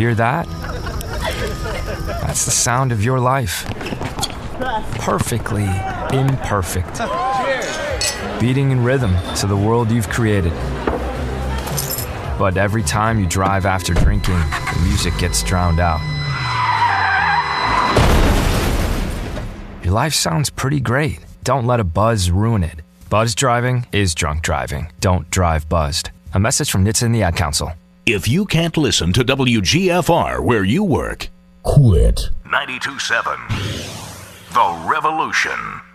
Hear that? That's the sound of your life. Perfectly imperfect. Beating in rhythm to the world you've created. But every time you drive after drinking, the music gets drowned out. Your life sounds pretty great. Don't let a buzz ruin it. Buzz driving is drunk driving. Don't drive buzzed. A message from NHTSA and the Ad Council. If you can't listen to WGFR where you work, quit. 92.7 The Revolution.